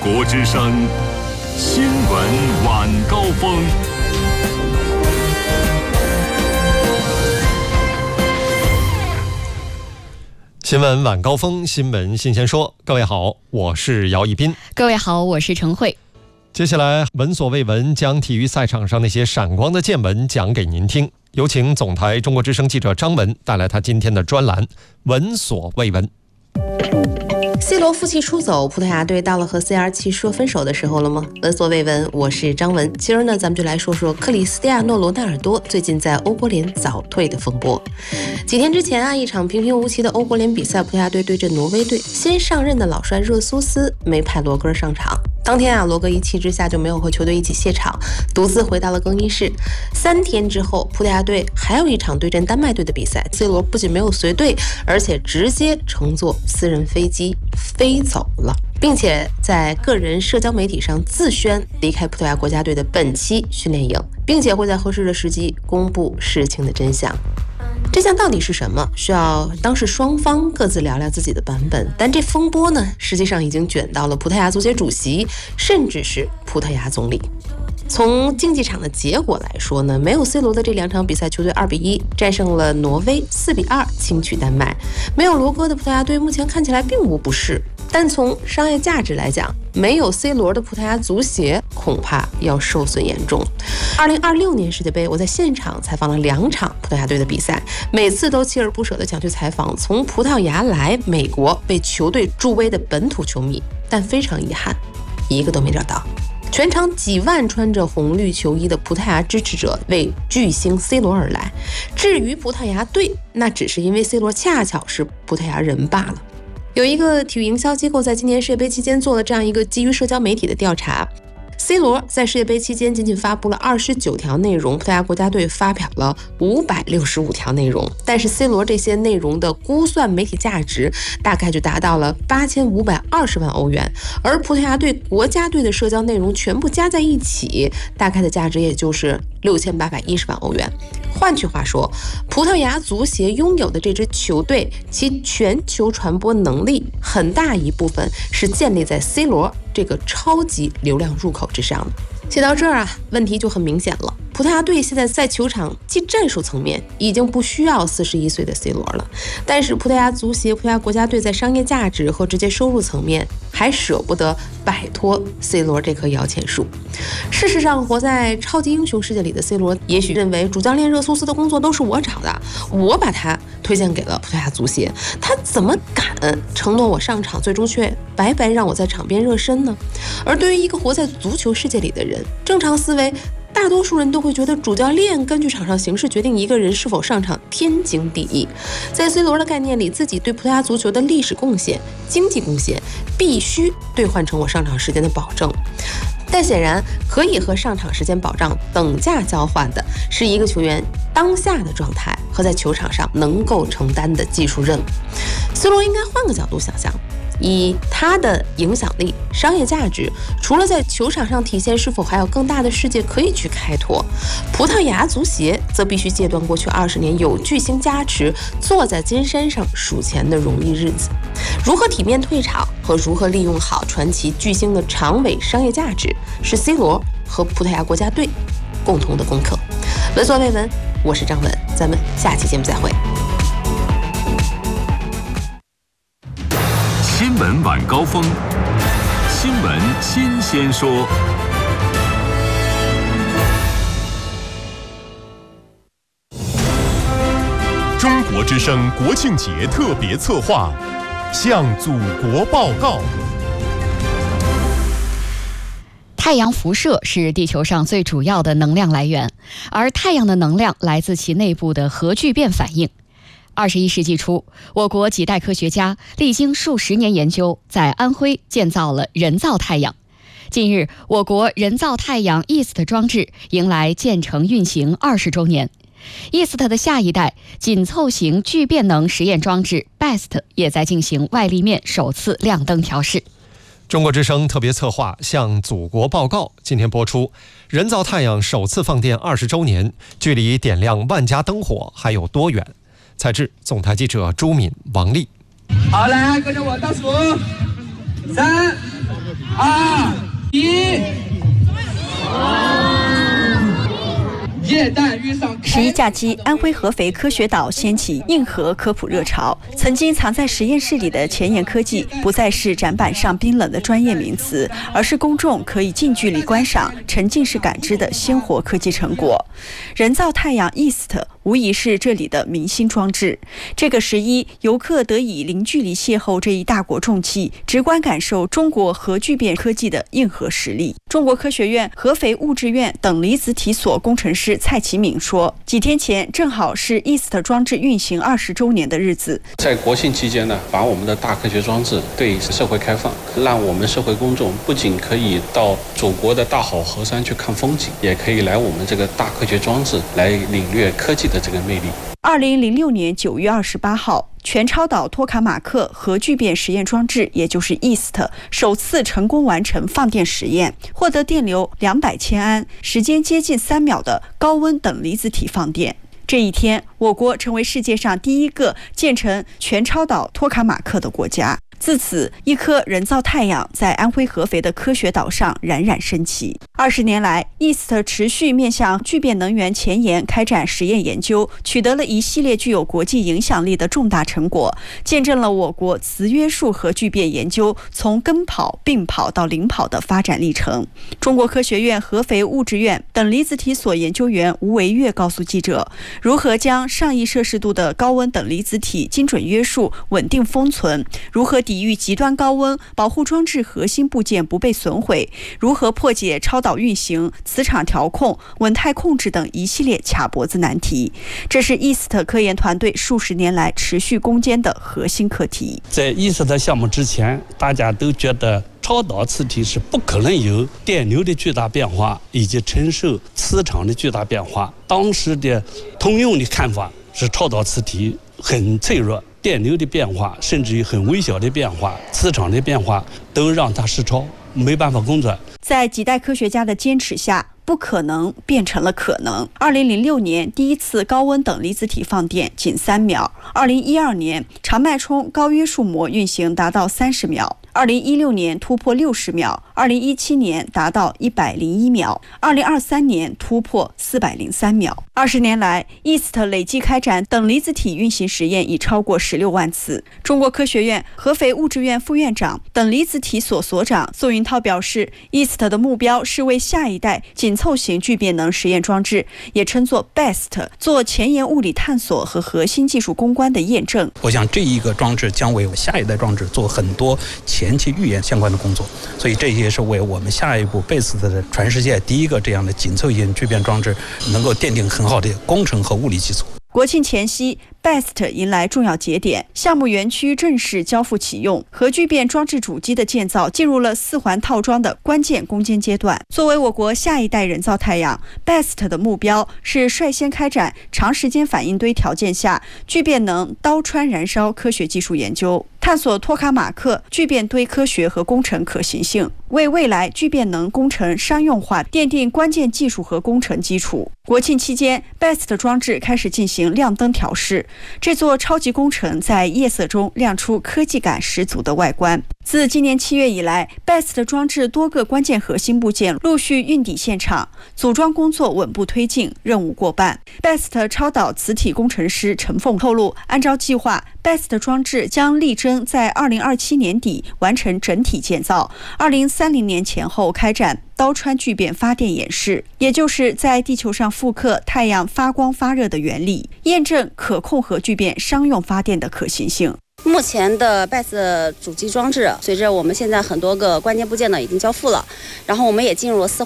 国之声新闻晚高峰。 新闻晚高峰，新闻新鲜说。各位好，我是姚一斌。 各位好，我是陈慧。 接下来闻所未闻，将体育赛场上那些闪光的见闻讲给您听。有请总台中国之声记者张文带来他今天的专栏《闻所未闻》。 C 罗负气出走，葡萄牙队到了和 CR7 说分手的时候了吗？闻所未闻，我是张文。今儿呢，咱们就来说说克里斯蒂亚诺·罗纳尔多最近在欧国联早退的风波。几天之前啊，一场平平无奇的欧国联比赛，葡萄牙队对阵挪威队，新上任的老帅热苏斯没派罗格上场。当天啊，罗格一气之下就没有和球队一起卸场，独自回到了更衣室。3天之后，葡萄牙队还有一场对阵丹麦队的比赛 ，C 罗不仅没有随队，而且直接乘坐私人飞机飞走了，并且在个人社交媒体上自宣离开葡萄牙国家队的本期训练营，并且会在合适的时机公布事情的真相。真相到底是什么？需要当事双方各自聊聊自己的版本。但这风波呢，实际上已经卷到了葡萄牙足协主席，甚至是葡萄牙总理。从竞技场的结果来说呢，没有 C 罗的这2场比赛，球队2-1战胜了挪威，4-2轻取丹麦。没有罗哥的葡萄牙队目前看起来并无不适，但从商业价值来讲，没有 C 罗的葡萄牙足协恐怕要受损严重。2026年世界杯，我在现场采访了2场葡萄牙队的比赛，每次都锲而不舍地想去采访从葡萄牙来美国为球队助威的本土球迷，但非常遗憾，一个都没找到。全场几万穿着红绿球衣的葡萄牙支持者为巨星 C 罗而来，至于葡萄牙队，那只是因为 C 罗恰巧是葡萄牙人罢了。有一个体育营销机构在今年世界杯期间做了这样一个基于社交媒体的调查， C 罗在世界杯期间仅仅发布了29条内容，葡萄牙国家队发表了565条内容，但是 C 罗这些内容的估算媒体价值大概就达到了8520万欧元，而葡萄牙队国家队的社交内容全部加在一起，大概的价值也就是6810万欧元。换句话说，葡萄牙足协拥有的这支球队，其全球传播能力很大一部分是建立在 C 罗这个超级流量入口之上的。写到这儿啊，问题就很明显了。葡萄牙队现在在球场技战术层面已经不需要41岁的 C 罗了，但是葡萄牙足协、葡萄牙国家队在商业价值和直接收入层面还舍不得摆脱 C 罗这棵摇钱树。事实上，活在超级英雄世界里的 C 罗也许认为主教练热苏斯的工作都是我找的，我把他推荐给了葡萄牙足协，他怎么敢承诺我上场，最终却白白让我在场边热身呢？而对于一个活在足球世界里的人，正常思维，大多数人都会觉得主教练根据场上形势决定一个人是否上场天经地义。在 C 罗的概念里，自己对葡萄牙足球的历史贡献、经济贡献必须兑换成我上场时间的保证。但显然，可以和上场时间保障等价交换的是一个球员当下的状态和在球场上能够承担的技术任务。C 罗应该换个角度想象，以他的影响力、商业价值，除了在球场上体现，是否还有更大的世界可以去开拓？葡萄牙足协则必须戒断过去20年有巨星加持、坐在金山上数钱的容易日子。如何体面退场和如何利用好传奇巨星的长尾商业价值，是 C 罗和葡萄牙国家队共同的功课。闻所未闻，我是张文，咱们下期节目再会。 新闻晚高峰，新闻新鲜说。 中国之声国庆节特别策划，向祖国报告。 太阳辐射是地球上最主要的能量来源，而太阳的能量来自其内部的核聚变反应。21世纪初，我国几代科学家历经数十年研究，在安徽建造了人造太阳。近日，我国人造太阳 EAST 装置迎来建成运行20周年。EAST 的下一代紧凑型聚变能实验装置 BEST 也在进行外立面首次亮灯调试。 中国之声特别策划向祖国报告今天播出，人造太阳首次放电20周年，距离点亮万家灯火还有多远？采制总台记者朱敏、王丽。 好，来跟着我倒数，3、 2、1。 11假期，安徽合肥科学岛掀起硬核科普热潮。曾经藏在实验室里的前沿科技，不再是展板上冰冷的专业名词，而是公众可以近距离观赏、沉浸式感知的鲜活科技成果。人造太阳 EAST 无疑是这里的明星装置。这个11，游客得以零距离邂逅这一大国重器，直观感受中国核聚变科技的硬核实力。中国科学院合肥物质院等离子体所工程师蔡其敏说，几天前正好是 EAST 装置运行20周年的日子。 在国庆期间呢，把我们的大科学装置对社会开放，让我们社会公众不仅可以到祖国的大好河山去看风景，也可以来我们这个大科学装置来领略科技的这个魅力。 2006年9月28号，全超导托卡马克核聚变实验装置，也就是 EAST 首次成功完成放电实验，获得电流200千安、时间接近3秒的高温等离子体放电。这一天，我国成为世界上第一个建成全超导托卡马克的国家。自此，一颗人造太阳在安徽合肥的科学岛上冉冉升起。20年来 ，EAST 持续面向聚变能源前沿开展实验研究，取得了一系列具有国际影响力的重大成果，见证了我国磁约束核聚变研究从跟跑、并跑到领跑的发展历程。中国科学院合肥物质院等离子体所研究员吴维月告诉记者，如何将上亿摄氏度的高温等离子体精准约束、稳定封存，如何抵御极端高温，保护装置核心部件不被损毁，如何破解超导运行、磁场调控、稳态控制等一系列卡脖子难题。这是 EAST 科研团队数十年来持续攻坚的核心课题。 在 EAST 项目之前，大家都觉得超导磁体是不可能有电流的巨大变化以及承受磁场的巨大变化。当时的通用的看法是超导磁体很脆弱，电流的变化甚至于很微小的变化、磁场的变化都让它失超，没办法工作。 在几代科学家的坚持下，不可能变成了可能。2006年第一次高温等离子体放电仅3秒，2012年长脉冲高约束膜运行达到30秒，2016年突破60秒，2017年达到101秒，2023年突破403秒。20年来 ，EAST 累计开展等离子体运行实验已超过16万次。中国科学院合肥物质院副院长、等离子体所所长宋云涛表示 ，EAST 的目标是为下一代紧凑型聚变能实验装置，也称作 BEST， 做前沿物理探索和核心技术攻关的验证。 我想这一个装置将为下一代装置做很多前期预研相关的工作，所以这也是为我们下一步BEST的全世界第一个这样的紧凑型聚变装置能够奠定很好的工程和物理基础。 国庆前夕 ，BEST 迎来重要节点，项目园区正式交付启用，核聚变装置主机的建造进入了4环套装的关键攻坚阶段。作为我国下一代人造太阳 ，BEST 的目标是率先开展长时间反应堆条件下聚变能刀穿燃烧科学技术研究，探索托卡马克聚变堆科学和工程可行性，为未来聚变能工程商用化奠定关键技术和工程基础。国庆期间 ，BEST 装置开始进行亮灯调试，这座超级工程在夜色中亮出科技感十足的外观。自今年7月以来 ，BEST 装置多个关键核心部件陆续运抵现场，组装工作稳步推进，任务过半。BEST 超导磁体工程师陈凤透露，按照计划 ，BEST 装置将力争在2027年底完成整体建造，2030年前后开展刀穿聚变发电演示，也就是在地球上复刻太阳发光发热的原理，验证可控核聚变商用发电的可行性。 目前的 BEST 主机装置，随着我们现在很多个关键部件呢已经交付了，然后我们也进入了4